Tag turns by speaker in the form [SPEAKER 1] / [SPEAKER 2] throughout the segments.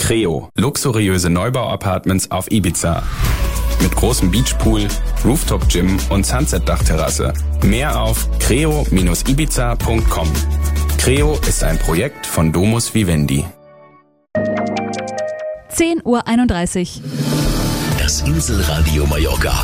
[SPEAKER 1] Creo, luxuriöse Neubau-Apartments auf Ibiza. Mit großem Beachpool, Rooftop-Gym und Sunset-Dachterrasse. Mehr auf creo-ibiza.com. Creo ist ein Projekt von Domus Vivendi.
[SPEAKER 2] 10:31 Uhr.
[SPEAKER 3] Das Inselradio Mallorca.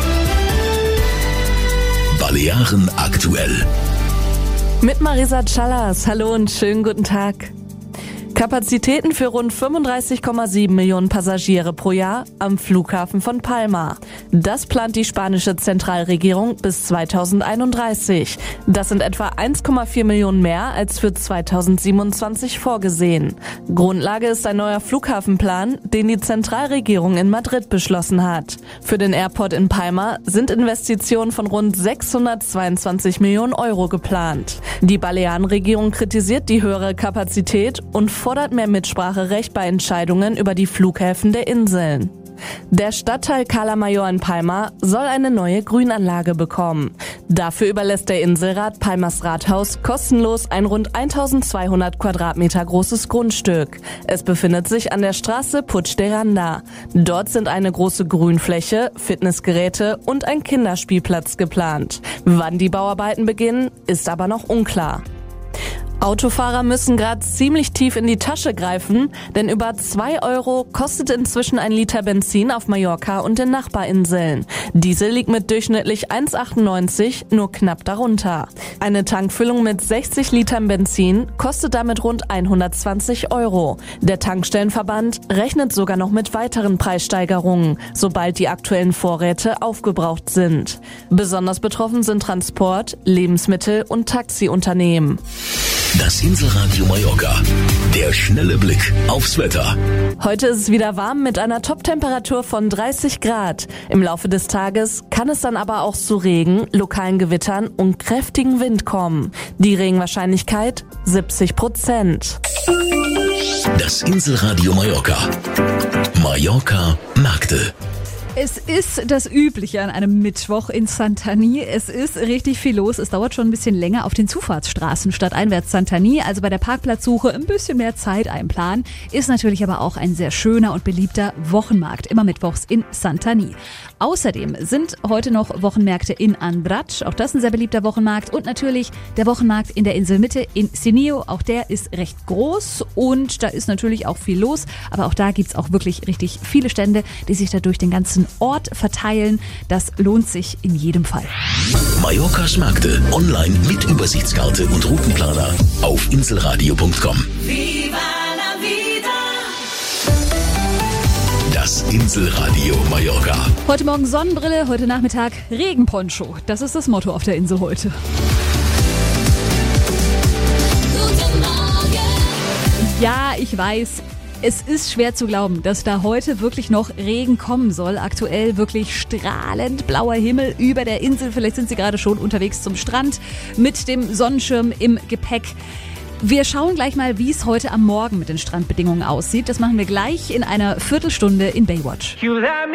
[SPEAKER 3] Balearen aktuell.
[SPEAKER 4] Mit Marisa Callas. Hallo und schönen guten Tag. Kapazitäten für rund 35,7 Millionen Passagiere pro Jahr am Flughafen von Palma. Das plant die spanische Zentralregierung bis 2031. Das sind etwa 1,4 Millionen mehr als für 2027 vorgesehen. Grundlage ist ein neuer Flughafenplan, den die Zentralregierung in Madrid beschlossen hat. Für den Airport in Palma sind Investitionen von rund 622 Millionen Euro geplant. Die Balearenregierung kritisiert die höhere Kapazität und fordert mehr Mitspracherecht bei Entscheidungen über die Flughäfen der Inseln. Der Stadtteil Cala Mayor in Palma soll eine neue Grünanlage bekommen. Dafür überlässt der Inselrat Palmas Rathaus kostenlos ein rund 1200 Quadratmeter großes Grundstück. Es befindet sich an der Straße Puig de Randa. Dort sind eine große Grünfläche, Fitnessgeräte und ein Kinderspielplatz geplant. Wann die Bauarbeiten beginnen, ist aber noch unklar. Autofahrer müssen gerade ziemlich tief in die Tasche greifen, denn über 2 Euro kostet inzwischen ein Liter Benzin auf Mallorca und den Nachbarinseln. Diesel liegt mit durchschnittlich 1,98 nur knapp darunter. Eine Tankfüllung mit 60 Litern Benzin kostet damit rund 120 Euro. Der Tankstellenverband rechnet sogar noch mit weiteren Preissteigerungen, sobald die aktuellen Vorräte aufgebraucht sind. Besonders betroffen sind Transport, Lebensmittel und Taxiunternehmen.
[SPEAKER 3] Das Inselradio Mallorca. Der schnelle Blick aufs Wetter.
[SPEAKER 4] Heute ist es wieder warm mit einer Toptemperatur von 30 Grad. Im Laufe des Tages kann es dann aber auch zu Regen, lokalen Gewittern und kräftigen Wind kommen. Die Regenwahrscheinlichkeit 70%.
[SPEAKER 3] Das Inselradio Mallorca. Mallorca Märkte.
[SPEAKER 2] Es ist das Übliche an einem Mittwoch in Santany. Es ist richtig viel los. Es dauert schon ein bisschen länger auf den Zufahrtsstraßen stadteinwärts Santany. Also bei der Parkplatzsuche ein bisschen mehr Zeit einplanen. Ist natürlich aber auch ein sehr schöner und beliebter Wochenmarkt. Immer mittwochs in Santany. Außerdem sind heute noch Wochenmärkte in Andratx. Auch das ein sehr beliebter Wochenmarkt. Und natürlich der Wochenmarkt in der Inselmitte in Sineo. Auch der ist recht groß und da ist natürlich auch viel los. Aber auch da gibt's auch wirklich richtig viele Stände, die sich da durch den ganzen Ort verteilen. Das lohnt sich in jedem Fall.
[SPEAKER 3] Mallorcas Märkte online mit Übersichtskarte und Routenplaner auf inselradio.com.
[SPEAKER 5] Viva la vida!
[SPEAKER 3] Das Inselradio Mallorca.
[SPEAKER 2] Heute Morgen Sonnenbrille, heute Nachmittag Regenponcho. Das ist das Motto auf der Insel heute.
[SPEAKER 5] Guten Morgen!
[SPEAKER 2] Ja, ich weiß. Es ist schwer zu glauben, dass da heute wirklich noch Regen kommen soll. Aktuell wirklich strahlend blauer Himmel über der Insel. Vielleicht sind Sie gerade schon unterwegs zum Strand mit dem Sonnenschirm im Gepäck. Wir schauen gleich mal, wie es heute am Morgen mit den Strandbedingungen aussieht. Das machen wir gleich in einer Viertelstunde in Baywatch.